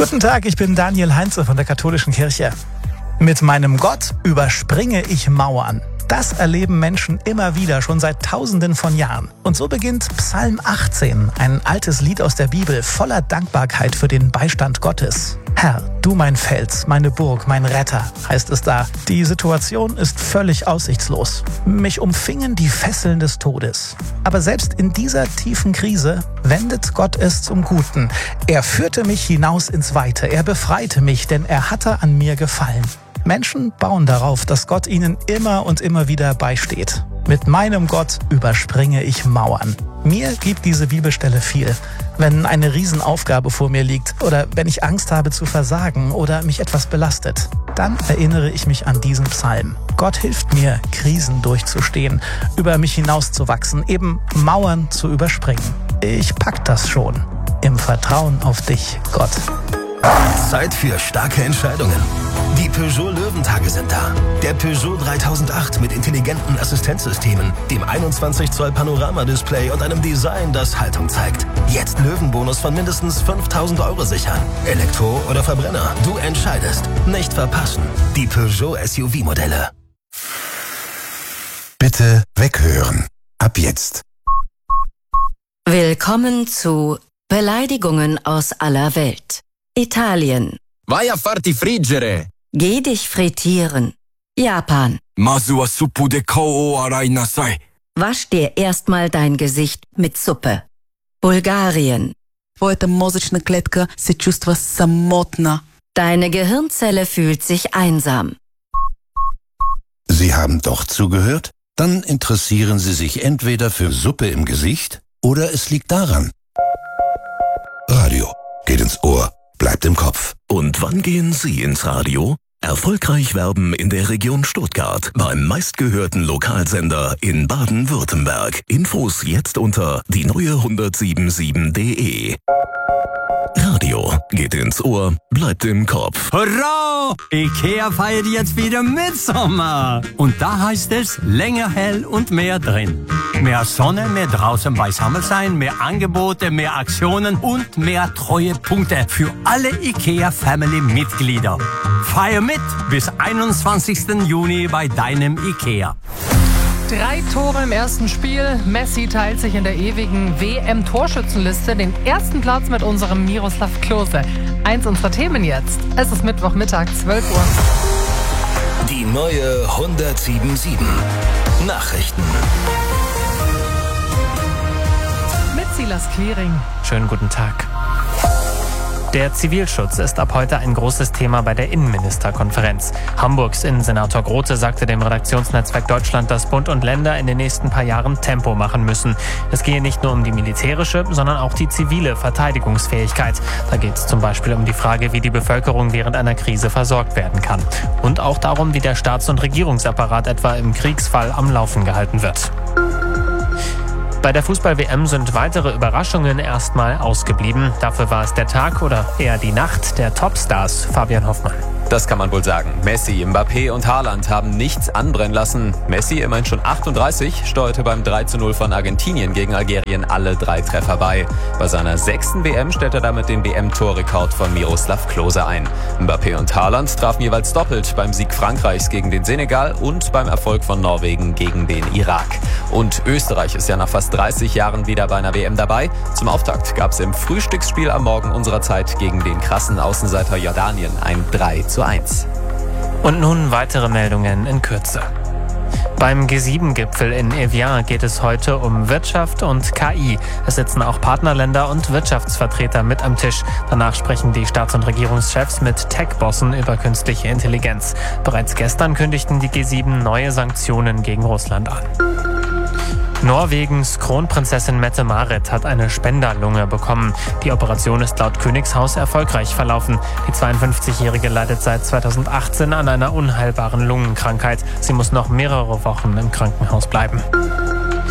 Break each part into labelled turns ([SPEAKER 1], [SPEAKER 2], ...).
[SPEAKER 1] Guten Tag, ich bin Daniel Heinze von der Katholischen Kirche. Mit meinem Gott überspringe ich Mauern. Das erleben Menschen immer wieder, schon seit Tausenden von Jahren. Und so beginnt Psalm 18, ein altes Lied aus der Bibel, voller Dankbarkeit für den Beistand Gottes. Herr, du mein Fels, meine Burg, mein Retter, heißt es da. Die Situation ist völlig aussichtslos. Mich umfingen die Fesseln des Todes. Aber selbst in dieser tiefen Krise wendet Gott es zum Guten. Er führte mich hinaus ins Weite, er befreite mich, denn er hatte an mir gefallen. Menschen bauen darauf, dass Gott ihnen immer und immer wieder beisteht. Mit meinem Gott überspringe ich Mauern. Mir gibt diese Bibelstelle viel. Wenn eine Riesenaufgabe vor mir liegt oder wenn ich Angst habe zu versagen oder mich etwas belastet, dann erinnere ich mich an diesen Psalm. Gott hilft mir, Krisen durchzustehen, über mich hinauszuwachsen, eben Mauern zu überspringen. Ich pack das schon. Im Vertrauen auf dich, Gott.
[SPEAKER 2] Zeit für starke Entscheidungen. Die Peugeot Löwentage sind da. Der Peugeot 3008 mit intelligenten Assistenzsystemen, dem 21 Zoll Panoramadisplay und einem Design, das Haltung zeigt. Jetzt Löwenbonus von mindestens 5.000 € sichern. Elektro oder Verbrenner, du entscheidest. Nicht verpassen. Die Peugeot SUV-Modelle.
[SPEAKER 3] Bitte weghören. Ab jetzt.
[SPEAKER 4] Willkommen zu Beleidigungen aus aller Welt. Italien.
[SPEAKER 5] Vai a farti friggere.
[SPEAKER 4] Geh dich frittieren. Japan.
[SPEAKER 5] Masu wa suppu de kou o arai nasai.
[SPEAKER 4] Wasch dir erstmal dein Gesicht mit Suppe. Bulgarien.
[SPEAKER 6] Твоята мозъчна клетка се чувства самотна.
[SPEAKER 4] Deine Gehirnzelle fühlt sich einsam.
[SPEAKER 3] Sie haben doch zugehört? Dann interessieren Sie sich entweder für Suppe im Gesicht oder es liegt daran. Radio geht ins Ohr, bleibt im Kopf.
[SPEAKER 2] Und wann gehen Sie ins Radio? Erfolgreich werben in der Region Stuttgart beim meistgehörten Lokalsender in Baden-Württemberg. Infos jetzt unter die neue1077.de. Radio geht ins Ohr, bleibt im Kopf.
[SPEAKER 7] Hurra! Ikea feiert jetzt wieder Mitsommer. Und da heißt es länger hell und mehr drin. Mehr Sonne, mehr draußen beisammen sein, mehr Angebote, mehr Aktionen und mehr Treuepunkte für alle Ikea-Family-Mitglieder. Feier mit bis 21. Juni bei deinem Ikea.
[SPEAKER 8] 3 Tore im ersten Spiel. Messi teilt sich in der ewigen WM-Torschützenliste den ersten Platz mit unserem Miroslav Klose. Eins unserer Themen jetzt. Es ist Mittwochmittag, 12 Uhr.
[SPEAKER 2] Die neue 1077. Nachrichten.
[SPEAKER 8] Mit Silas Quiring.
[SPEAKER 9] Schönen guten Tag. Der Zivilschutz ist ab heute ein großes Thema bei der Innenministerkonferenz. Hamburgs Innensenator Grote sagte dem Redaktionsnetzwerk Deutschland, dass Bund und Länder in den nächsten paar Jahren Tempo machen müssen. Es gehe nicht nur um die militärische, sondern auch die zivile Verteidigungsfähigkeit. Da geht es zum Beispiel um die Frage, wie die Bevölkerung während einer Krise versorgt werden kann. Und auch darum, wie der Staats- und Regierungsapparat etwa im Kriegsfall am Laufen gehalten wird. Bei der Fußball-WM sind weitere Überraschungen erstmal ausgeblieben. Dafür war es der Tag oder eher die Nacht der Topstars. Fabian Hoffmann.
[SPEAKER 10] Das kann man wohl sagen. Messi, Mbappé und Haaland haben nichts anbrennen lassen. Messi, immerhin schon 38, steuerte beim 3:0 von Argentinien gegen Algerien alle 3 Treffer bei. Bei seiner 6. WM stellt er damit den WM-Torrekord von Miroslav Klose ein. Mbappé und Haaland trafen jeweils doppelt beim Sieg Frankreichs gegen den Senegal und beim Erfolg von Norwegen gegen den Irak. Und Österreich ist ja nach fast 30 Jahren wieder bei einer WM dabei. Zum Auftakt gab es im Frühstücksspiel am Morgen unserer Zeit gegen den krassen Außenseiter Jordanien ein 3:1.
[SPEAKER 9] Und nun weitere Meldungen in Kürze. Beim G7-Gipfel in Evian geht es heute um Wirtschaft und KI. Es sitzen auch Partnerländer und Wirtschaftsvertreter mit am Tisch. Danach sprechen die Staats- und Regierungschefs mit Tech-Bossen über künstliche Intelligenz. Bereits gestern kündigten die G7 neue Sanktionen gegen Russland an. Norwegens Kronprinzessin Mette-Marit hat eine Spenderlunge bekommen. Die Operation ist laut Königshaus erfolgreich verlaufen. Die 52-Jährige leidet seit 2018 an einer unheilbaren Lungenkrankheit. Sie muss noch mehrere Wochen im Krankenhaus bleiben.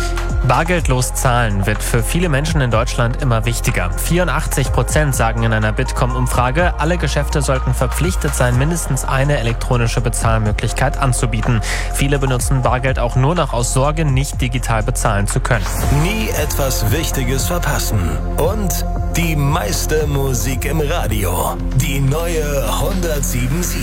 [SPEAKER 9] Bargeldlos zahlen wird für viele Menschen in Deutschland immer wichtiger. 84% sagen in einer Bitkom-Umfrage, alle Geschäfte sollten verpflichtet sein, mindestens eine elektronische Bezahlmöglichkeit anzubieten. Viele benutzen Bargeld auch nur noch aus Sorge, nicht digital bezahlen zu können.
[SPEAKER 2] Nie etwas Wichtiges verpassen. Und die meiste Musik im Radio. Die neue 107.7.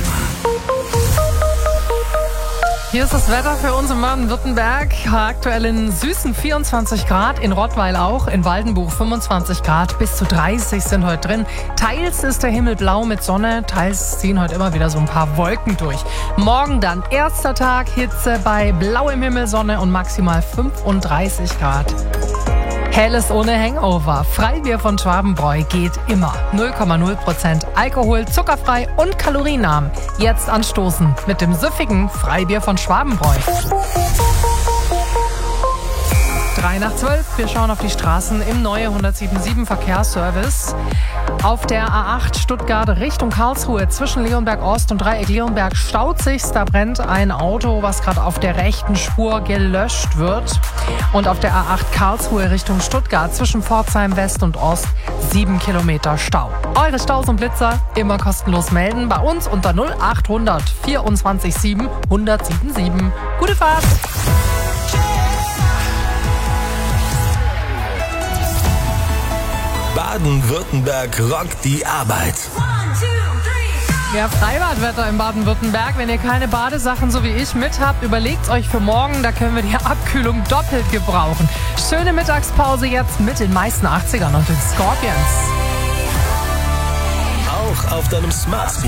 [SPEAKER 8] Hier ist das Wetter für uns in Baden-Württemberg. Aktuell in Süßen 24 Grad, in Rottweil auch, in Waldenbuch 25 Grad, bis zu 30 sind heute drin. Teils ist der Himmel blau mit Sonne, teils ziehen heute immer wieder so ein paar Wolken durch. Morgen dann erster Tag, Hitze bei blauem Himmel, Sonne und maximal 35 Grad. Helles ohne Hangover. Freibier von Schwabenbräu geht immer. 0,0% Alkohol, zuckerfrei und kalorienarm. Jetzt anstoßen mit dem süffigen Freibier von Schwabenbräu. 11:03. Wir schauen auf die Straßen im neue 107.7 Verkehrsservice. Auf der A8 Stuttgart Richtung Karlsruhe zwischen Leonberg Ost und Dreieck Leonberg staut sich's. Da brennt ein Auto, was gerade auf der rechten Spur gelöscht wird. Und auf der A8 Karlsruhe Richtung Stuttgart zwischen Pforzheim West und Ost 7 Kilometer Stau. Eure Staus und Blitzer immer kostenlos melden bei uns unter 0800 24 7 1077. Gute Fahrt!
[SPEAKER 2] Baden-Württemberg rockt die Arbeit.
[SPEAKER 8] Ja, Freibadwetter in Baden-Württemberg. Wenn ihr keine Badesachen so wie ich mit habt, überlegt's euch für morgen. Da können wir die Abkühlung doppelt gebrauchen. Schöne Mittagspause jetzt mit den meisten 80ern und den Scorpions.
[SPEAKER 2] Auch auf deinem Smart Speaker.